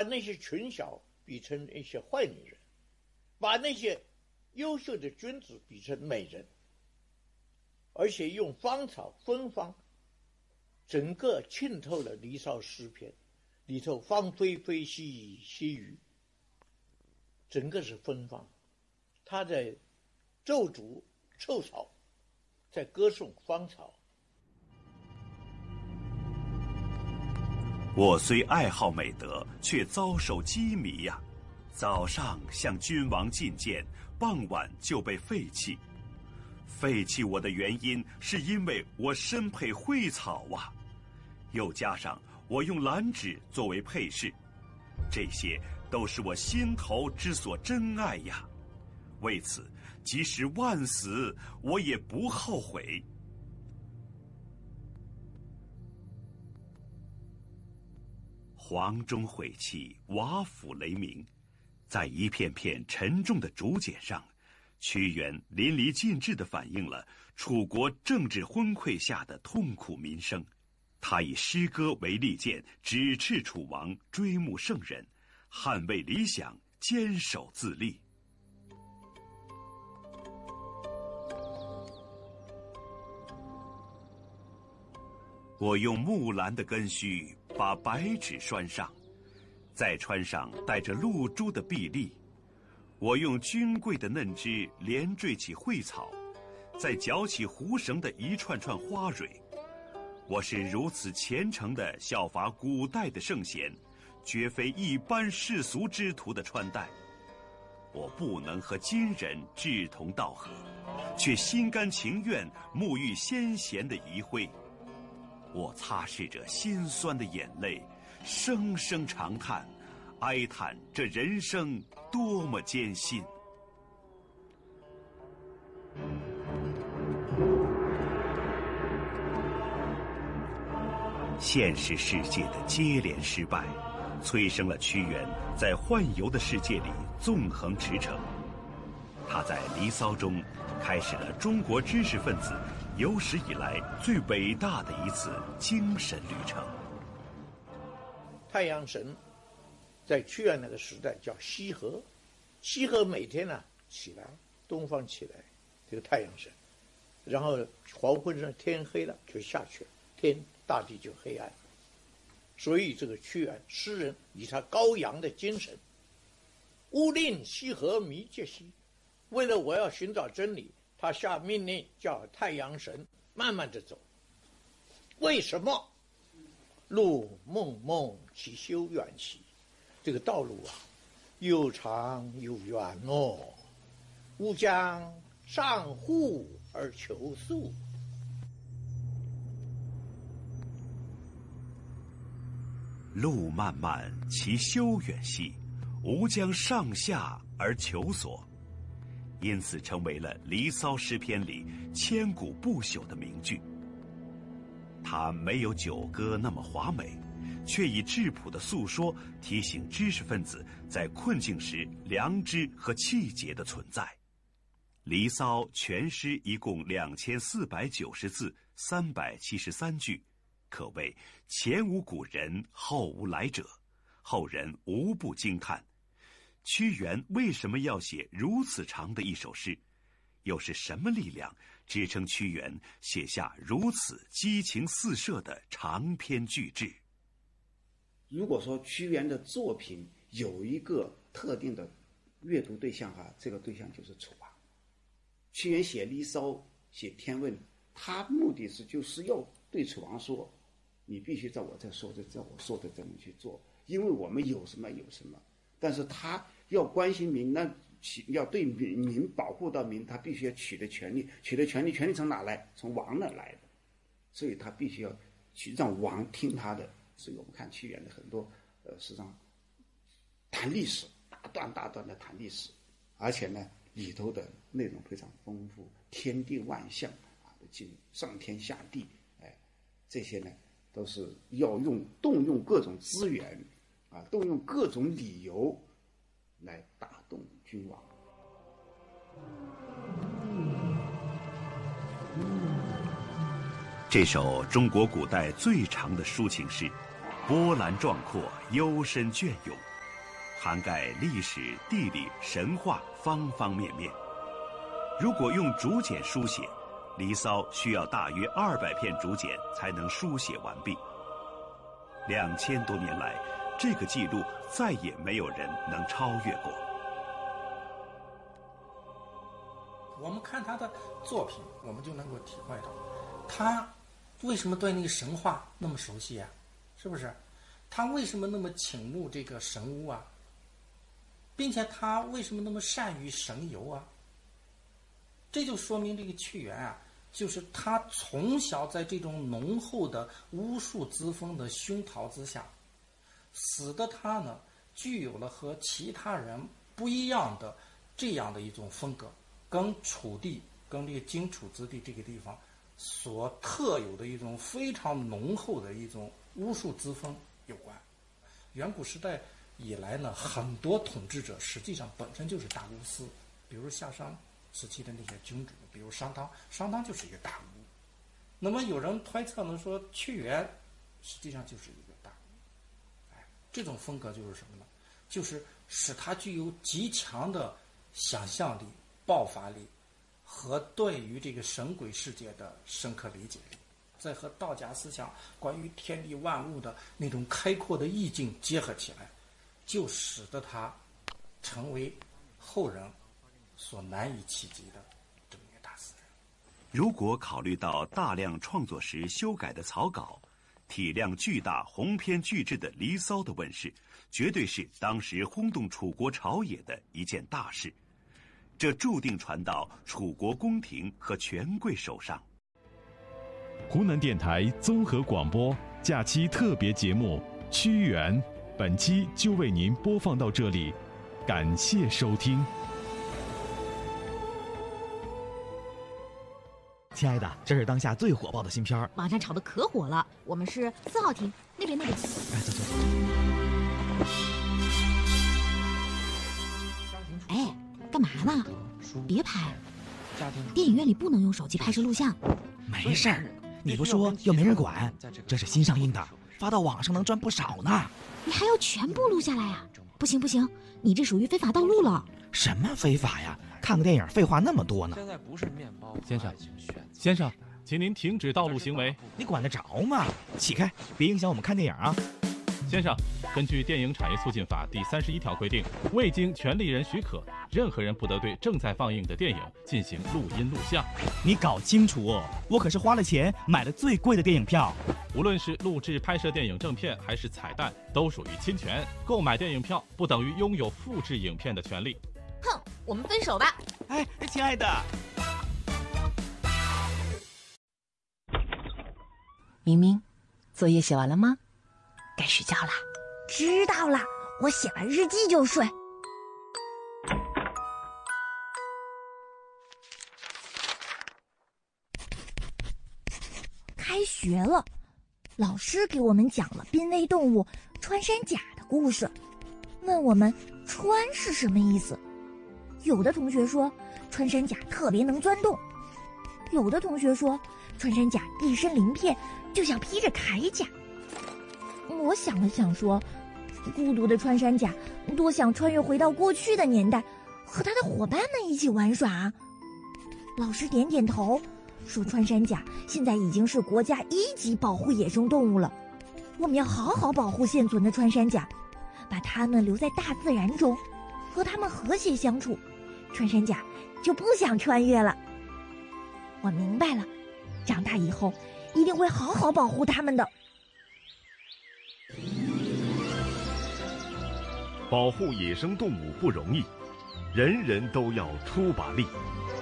那些群小比成一些坏女人，把那些优秀的君子比成美人，而且用芳草芬芳，整个浸透了《离骚》诗篇里头，芳菲菲，兮兮予，整个是芬芳。他在咒诅臭草，在歌颂芳草。 我虽爱好美德，却遭受羁縻呀。早上向君王进谏，傍晚就被废弃。废弃我的原因，是因为我身配蕙草啊，又加上我用兰芷作为配饰，这些都是我心头之所珍爱呀。为此，即使万死，我也不后悔。黄钟毁弃，瓦釜雷鸣，在一片片沉重的竹简上，屈原淋漓尽致地反映了楚国政治昏聩下的痛苦民生。他以诗歌为利剑，指斥楚王，追慕圣人，捍卫理想，坚守自立。我用木兰的根须把白纸拴上，再穿上带着露珠的碧丽。我用君桂的嫩枝连缀起蕙草，再绞起狐绳的一串串花蕊。我是如此虔诚地效法古代的圣贤，绝非一般世俗之徒的穿戴。我不能和今人志同道合，却心甘情愿沐浴先贤的遗辉。我擦拭着心酸的眼泪，声声长叹，哀叹这人生多么艰辛。现实世界的接连失败，催生了屈原在宦游的世界里纵横驰骋。他在《离骚》中开始了中国知识分子有史以来最伟大的一次精神旅程。 太阳神在屈原那个时代叫羲和，羲和每天起来，东方起来，这个太阳神，然后黄昏上天黑了就下去了，大地就黑暗。所以这个屈原诗人以他高扬的精神，勿令羲和迷阶兮，为了我要寻找真理，他下命令叫太阳神慢慢的走。为什么？路梦梦其修远兮，这个道路又长又远哦，吾将上户而求速。 路漫漫其修远兮，吾将上下而求索。因此成为了《离骚》诗篇里千古不朽的名句。它没有九歌那么华美，却以质朴的诉说提醒知识分子在困境时良知和气节的存在。《离骚》全诗一共2490字，373句，可谓前无古人，后无来者，后人无不惊叹。屈原为什么要写如此长的一首诗？又是什么力量支撑屈原写下如此激情四射的长篇巨制？ 如果说屈原的作品有一个特定的阅读对象这个对象就是楚王。屈原写《离骚》写《天问》，他目的就是要对楚王说，你必须照我说的这么去做，因为我们有什么有什么。但是他要关心民，那要对民保护到民，他必须要取得权力，权力从哪来？从王那来的，所以他必须要去让王听他的。所以我们看屈原的很多实际上谈历史，大段的谈历史，而且呢里头的内容非常丰富，天地万象上天下地，这些呢都是要动用各种资源动用各种理由来打动君王。 这首中国古代最长的抒情诗，波澜壮阔，幽深隽永， 涵盖历史、地理、神话方方面面。如果用竹简书写，《离骚》需要大约200片竹简才能书写完毕。2000多年来，这个记录再也没有人能超越过。 我们看他的作品，我们就能够体会到，他为什么对那个神话那么熟悉啊？是不是？他为什么那么倾慕这个神巫啊？并且他为什么那么善于神游啊？这就说明这个屈原啊，就是他从小在这种浓厚的巫术之风的熏陶之下，使得他呢具有了和其他人不一样的这样的一种风格，跟楚地、跟这个荆楚之地这个地方所特有的一种非常浓厚的一种巫术之风有关。远古时代以来呢，很多统治者实际上本身就是大巫师，比如夏商时期的那些君主，比如商汤就是一个大巫。那么有人推测呢，说屈原实际上就是一个大巫。这种风格就是什么呢？就是使他具有极强的想象力、爆发力和对于这个神鬼世界的深刻理解力，再和道家思想关于天地万物的那种开阔的意境结合起来，就使得他成为后人所难以企及的这么一个大诗人。 如果考虑到大量创作时修改的草稿，体量巨大、鸿篇巨制的《离骚》的问世，绝对是当时轰动楚国朝野的一件大事。这注定传到楚国宫廷和权贵手上。 湖南电台综合广播假期特别节目《屈原》，本期就为您播放到这里，感谢收听。 亲爱的，这是当下最火爆的新片儿， 网上炒的可火了。我们是4号厅那边那个。 哎，走。 哎，干嘛呢？别拍，电影院里不能用手机拍摄录像。 没事儿，你不说又没人管。这是新上映的，发到网上能赚不少呢。 你还要全部录下来呀？不行，你这属于非法盗录了。 什么非法呀？看个电影废话那么多呢。 现在不是面包， 先生，请您停止盗录行为。 你管得着吗？起开，别影响我们看电影啊！ 先生，根据电影产业促进法第31条规定，未经权利人许可，任何人不得对正在放映的电影进行录音录像。 你搞清楚，我可是花了钱买了最贵的电影票。 无论是录制拍摄电影正片还是彩蛋，都属于侵权。购买电影票不等于拥有复制影片的权利。 哼，我们分手吧。 哎，亲爱的。 明明，作业写完了吗？ 该睡觉啦。 知道了，我写完日记就睡。开学了，老师给我们讲了濒危动物穿山甲的故事，问我们穿是什么意思。有的同学说穿山甲特别能钻洞，有的同学说穿山甲一身鳞片就像披着铠甲。我想了想说，孤独的穿山甲多想穿越回到过去的年代，和他的伙伴们一起玩耍。老师点点头，说穿山甲现在已经是国家1级保护野生动物了，我们要好好保护现存的穿山甲，把它们留在大自然中，和它们和谐相处，穿山甲就不想穿越了。我明白了，长大以后一定会好好保护它们的。 保护野生动物不容易，人人都要出把力。